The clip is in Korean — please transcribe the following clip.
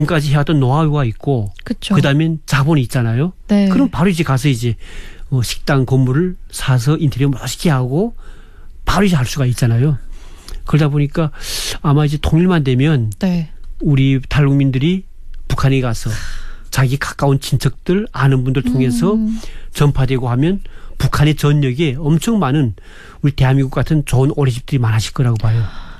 지금까지 해왔던 노하우가 있고 그쵸. 그다음엔 자본이 있잖아요. 네. 그럼 바로 이제 가서 이제 식당 건물을 사서 인테리어 멋있게 하고 바로 이제 할 수가 있잖아요. 그러다 보니까 아마 이제 통일만 되면 네. 우리 탈북민들이 북한에 가서 자기 가까운 친척들 아는 분들 통해서 전파되고 하면 북한의 전역에 엄청 많은 우리 대한민국 같은 좋은 오리집들이 많아질 거라고 봐요.